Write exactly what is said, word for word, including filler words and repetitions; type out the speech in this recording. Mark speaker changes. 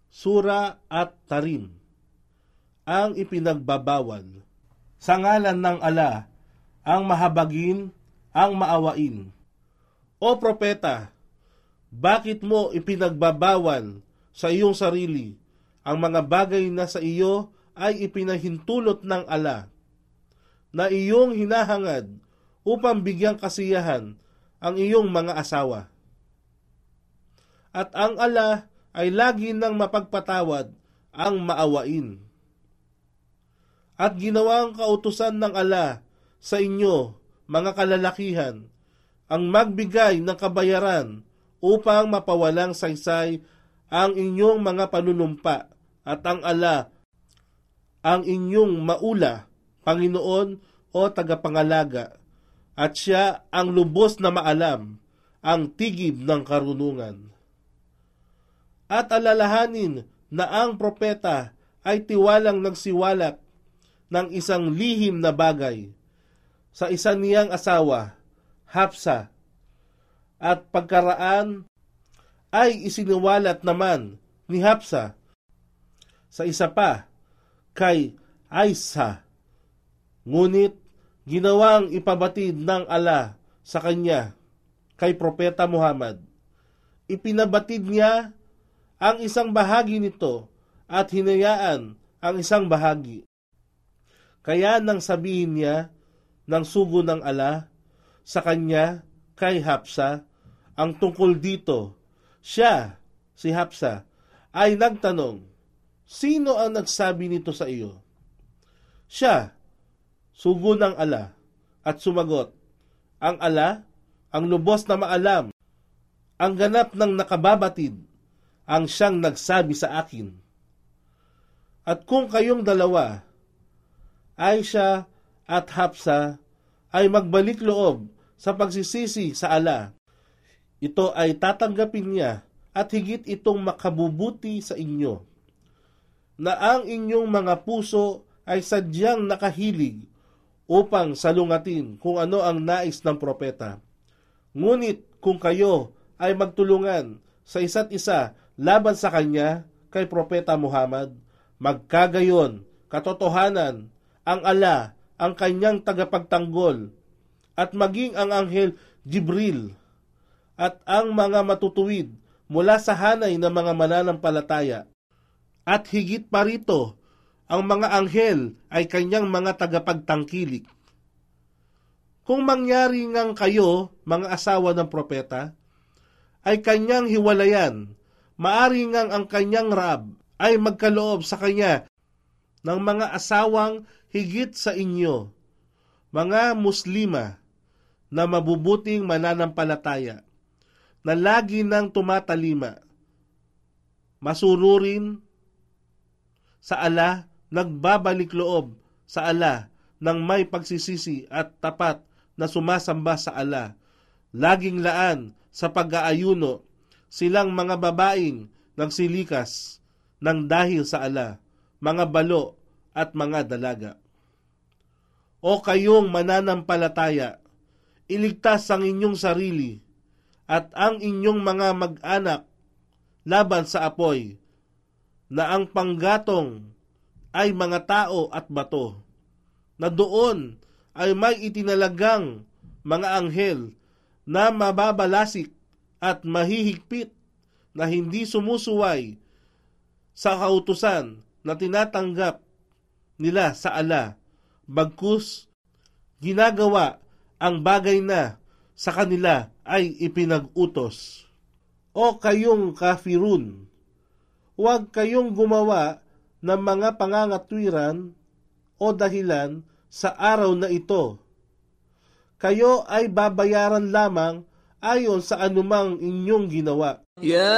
Speaker 1: Sura at Tarim. Ang ipinagbabawal. Sa ngalan ng ala, ang mahabagin, ang maawain. O propeta, bakit mo ipinagbabawal sa iyong sarili ang mga bagay na sa iyo ay ipinahintulot ng ala, na iyong hinahangad upang bigyang kasiyahan ang iyong mga asawa? At ang ala ay lagi nang mapagpatawad ang maawain. At ginawang kautusan ng ala sa inyo, mga kalalakihan, ang magbigay ng kabayaran upang mapawalang saysay ang inyong mga panunumpa, at ang ala ang inyong maula, Panginoon o tagapangalaga, at siya ang lubos na maalam, ang tigib ng karunungan. At alalahanin na ang propeta ay tiwalang nagsiwalat ng isang lihim na bagay sa isa niyang asawa, Hapsa, at pagkaraan ay isiniwalat naman ni Hapsa sa isa pa, kay Aisa. Ngunit ginawang ipabatid ng ala sa kanya, kay Propeta Muhammad. Ipinabatid niya ang isang bahagi nito at hinayaan ang isang bahagi. Kaya nang sabihin niya ng sugo ng ala sa kanya, kay Hapsa, ang tungkol dito, siya, si Hapsa, ay nagtanong, sino ang nagsabi nito sa iyo? Siya, sugo ng ala, at sumagot, ang ala, ang lubos na maalam, ang ganap ng nakababatid, ang siyang nagsabi sa akin. At kung kayong dalawa, Aisha at Hapsa, ay magbalik loob sa pagsisisi sa ala, ito ay tatanggapin niya at higit itong makabubuti sa inyo, na ang inyong mga puso ay sadyang nakahilig upang salungatin kung ano ang nais ng propeta. Ngunit kung kayo ay magtulungan sa isa't isa laban sa kanya, kay Propeta Muhammad, magkagayon, katotohanan, ang ala, ang kanyang tagapagtanggol, at maging ang anghel Jibril, at ang mga matutuwid mula sa hanay ng mga mananampalataya. At higit pa rito, ang mga anghel ay kanyang mga tagapagtangkilik. Kung mangyari ngang kayo, mga asawa ng propeta, ay kanyang hiwalayan, maari ngang ang kanyang rab ay magkaloob sa kanya ng mga asawang higit sa inyo, mga muslima na mabubuting mananampalataya, na lagi nang tumatalima, masunurin sa ala, nagbabalik loob sa ala ng may pagsisisi at tapat na sumasamba sa ala, laging laan sa pag-aayuno, silang mga babaeng nagsilikas ng dahil sa ala, mga balo at mga dalaga. O kayong mananampalataya, iligtas ang inyong sarili at ang inyong mga mag-anak laban sa apoy, na ang panggatong ay mga tao at bato, na doon ay may itinalagang mga anghel na mababalasik at mahihigpit, na hindi sumusuway sa kautusan na tinatanggap nila sa ala, bagkus ginagawa ang bagay na sa kanila ay ipinag-utos. O kayong kafirun, huwag kayong gumawa ng mga pangangatwiran o dahilan sa araw na ito. Kayo ay babayaran lamang ayon sa anumang inyong ginawa.
Speaker 2: Ya